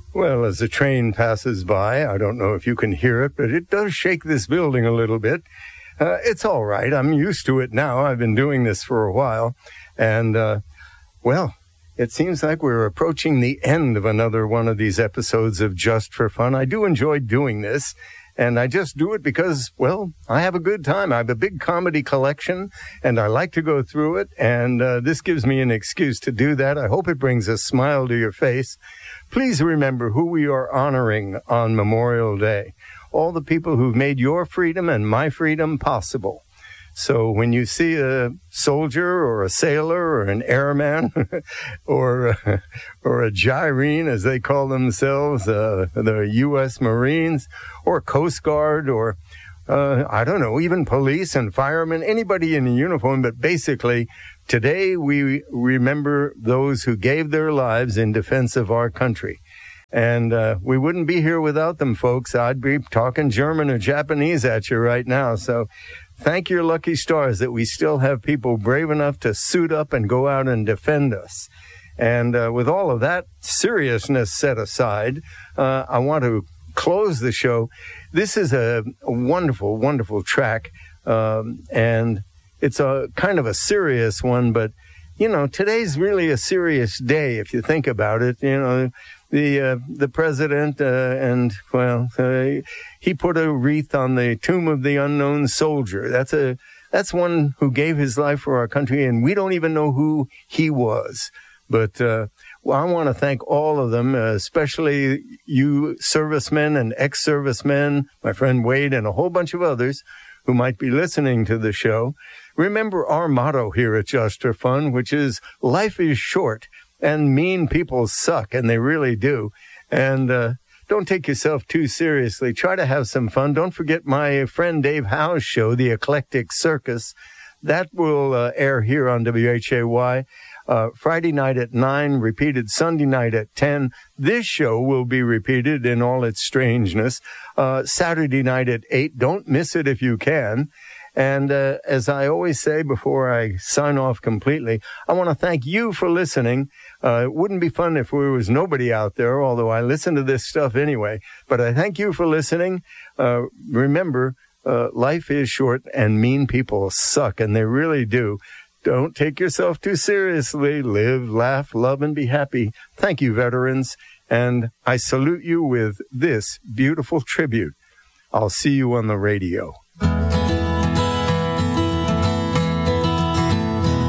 Well, as the train passes by, I don't know if you can hear it, but it does shake this building a little bit. It's all right. I'm used to it now. I've been doing this for a while. And, well, it seems like we're approaching the end of another one of these episodes of Just for Fun. I do enjoy doing this, and I just do it because, well, I have a good time. I have a big comedy collection, and I like to go through it, and this gives me an excuse to do that. I hope it brings a smile to your face. Please remember who we are honoring on Memorial Day. All the people who've made your freedom and my freedom possible. So when you see a soldier or a sailor or an airman or a gyrene, as they call themselves, the U.S. Marines or Coast Guard or, I don't know, even police and firemen, anybody in a uniform. But basically, today we remember those who gave their lives in defense of our country. And we wouldn't be here without them, folks. I'd be talking German or Japanese at you right now. So thank your lucky stars that we still have people brave enough to suit up and go out and defend us. And with all of that seriousness set aside, I want to close the show. This is a wonderful, wonderful track. And it's a kind of a serious one, but, you know, today's really a serious day if you think about it. You know, the president, he put a wreath on the tomb of the unknown soldier. That's one who gave his life for our country, and we don't even know who he was. But, well, I want to thank all of them, especially you servicemen and ex-servicemen, my friend Wade, and a whole bunch of others who might be listening to the show. Remember our motto here at Just for Fun, which is life is short. And mean people suck, and they really do. And don't take yourself too seriously. Try to have some fun. Don't forget my friend Dave Howe's show, The Eclectic Circus. That will air here on WHAY Friday night at 9, repeated Sunday night at 10. This show will be repeated in all its strangeness Saturday night at 8. Don't miss it if you can. And as I always say before I sign off completely, I want to thank you for listening. It wouldn't be fun if there was nobody out there, although I listen to this stuff anyway. But I thank you for listening. Remember, life is short and mean people suck, and they really do. Don't take yourself too seriously. Live, laugh, love, and be happy. Thank you, veterans. And I salute you with this beautiful tribute. I'll see you on the radio.